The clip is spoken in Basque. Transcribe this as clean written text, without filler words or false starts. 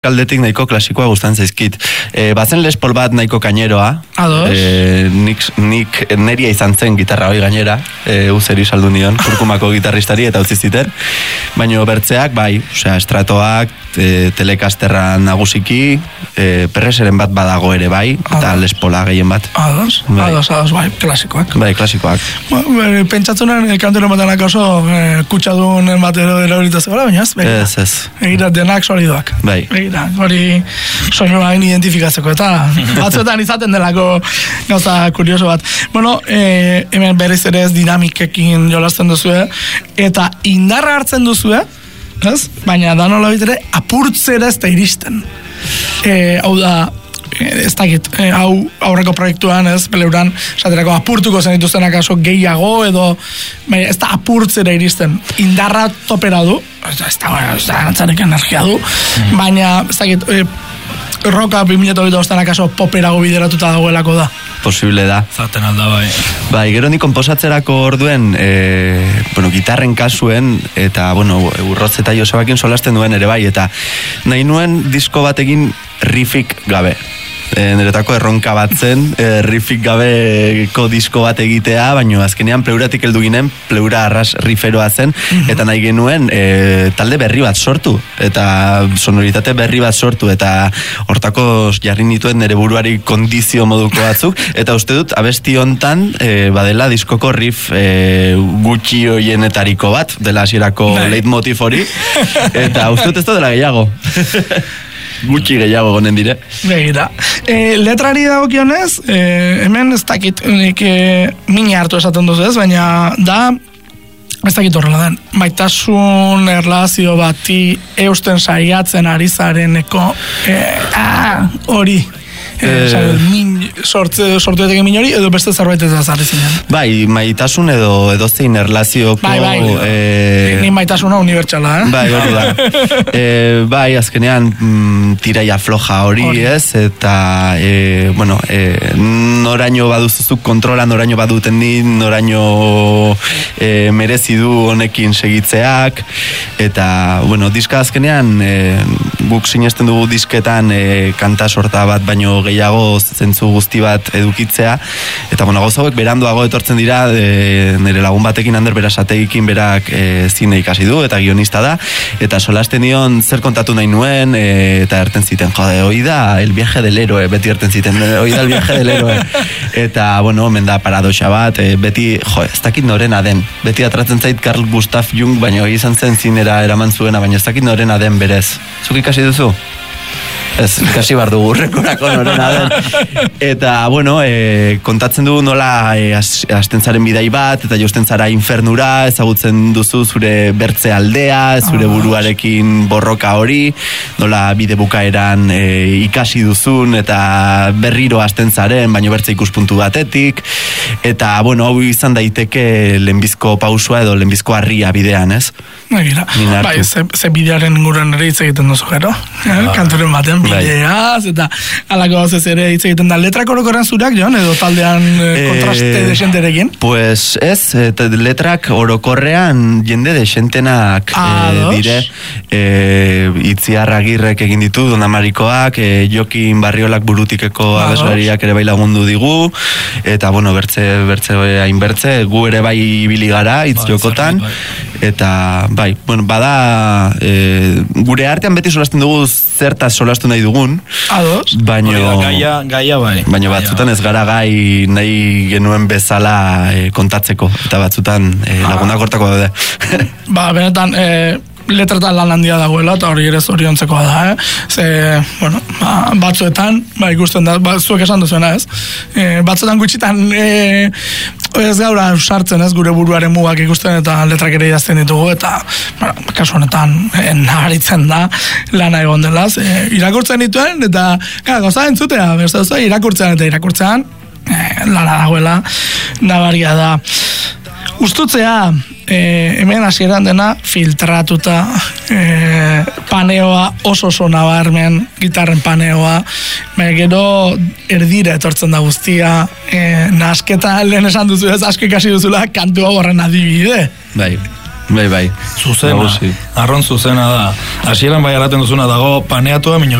Aldetik nahiko klasikoa gustan zaizkit. Bazen Les Paul bat nahiko kaineroa. Ados. Nik neria izan zen gitarra hori gainera, uzeri saldu nion, Kurkumako gitarristari eta utzi ziten. Baina bertzeak, bai, estratoak, Telecasterra nagusiki, Perreseren bat badago ere bai, eta Les Paula gehien bat. Ados, bai, klasikoak. Bai, klasikoak. Pentsatzunen, kantero batenak oso kutsadun bat erabilita zegoela, baina ez? Ez. Egira denak solidoak. Bai. Hori soinu hain identifikatzeko, eta batzuetan izaten delako gauza kurioso bat. Bueno, hemen berriz ere ez dinamikekin jolasten duzue, eta indarra hartzen duzue, ez? Baina da nola bitere apurtzera ez da iristen. Hau da, ez dakit, hau aurreko proiektuan, ez, Peleuran, esaterako apurtuko zen dituztenak aso gehiago, edo, baina ez da apurtzera iristen. Indarra topera du, ez da antzanek energia du, baina, ez dakit, roka 2008 aso poperago bideratuta dagoelako da. Posible da. Zaten alda, bai. Bai, gero ni konposatzerako orduen, gitarren kasuen, eta, Urrotz eta Josebakin solasten duen ere bai, eta nahi nuen disko batekin riffik gabe. Niretako erronka bat zen, riffik gabeko disko bat egitea, baina azkenean pleuratik heldu ginen, pleura arras riferoa zen, eta nahi genuen talde berri bat sortu, eta sonoritate berri bat sortu, eta hortako jarri nituen nire buruari kondizio moduko batzuk, eta uste dut abesti hontan badela diskoko riff gutxi hoienetariko bat, dela hasierako leitmotiv hori, eta uste dut ez da dela gehiago. Gutxi gehiago gonen dire. Begira. Letrari dagokionez, hemen ez dakit, mini hartu esaten duzu ez, baina da, ez dakit horrela den, maitasun erlazio bati eusten saiatzen ari zareneko hori. Sortu eteken min hori, edo beste zerbait ez da zarri zinen. Bai, maitasun edo zein erlazioko... Ni maitasuna unibertsala, Bai, hori da. Bai, azkenean tiraia floja hori, ez? Eta, noraino baduzuzuk kontrola, noraino baduten dit, noraino merezi du honekin segitzeak, eta, diska azkenean, guk sinesten dugu disketan kanta sorta bat, baino gehiago zentzu guzti bat edukitzea, eta gauza hauek beranduago etortzen dira, nire lagun batekin Ander Berasategikin berak zine ikasi du, eta guionista da, eta solasten dion zer kontatu nahi nuen, eta erten ziten, hoi da el viaje del héroe, beti erten ziten, hoi da el viaje del héroe, eta, hemen da paradoxa bat, beti, ez dakit norena den, beti atratzen zait Carl Gustav Jung, baina hori izan zen zinera eraman zuena, baina ez dakit norena den berez. Zuk ikasi duzu? Ez, ikasi bar dugu rekorako norena den. Eta, kontatzen du nola hasten zaren bidai bat, eta josten zara infernura, ezagutzen duzu zure bertze aldea, zure buruarekin borroka hori, nola bide bukaeran ikasi duzun, eta berriro hasten zaren, baino bertze ikuspuntu batetik, eta, hau izan daiteke lehenbizko pausua edo lehenbizko harria bidean, ez? Bai, ze bidearen inguruan ere hitz egiten duzu gero, kanturen baten bideaz, eta alako gauzez ere hitz egiten da. Letrak orokorrean zurak, Jon, edo taldean kontraste desenterekin? Pues ez, letrak orokorrean jende desentenak dire, Itziar Agirrek egin ditu, Dona Marikoak, Jokin Barriolak Burutikeko abeslariak ere bai lagundu digu, eta, bertze hainbertze, gu ere bai ibili gara, hitz jokotan, eta, bada, gure artean beti solasten dugu zertaz solastu nahi dugun, baina batzutan ez gara gai nahi genuen bezala kontatzeko, eta batzutan lagunak hortako daude. Benetan, letretan lan handia dagoela, eta hori ere zoriontzekoa da, batzuetan, ikusten da, zuek esan duzuena, ez? Batzuetan gutxitan ez gaura sartzen, ez, gure buruaren mugak ikusten, eta letrak ere idazten ditugu, eta kasu honetan nabaritzen da lana egon dela, irakurtzen dituen, eta gauza entzutea, irakurtzean eta irakurtzean lana dagoela nabaria da. Ustutzea, hemen hasieran dena filtratuta, paneoa oso nabarmen, gitarren paneoa, gero erdira etortzen da guztia, nasketa lehen esan duzu ez, asko ikasi duzula kantu hau horren adibide. Bai. Bai. Zuzena, Nagusi. arron zuzena da. Hasieran bai araten duzuna dago paneatua,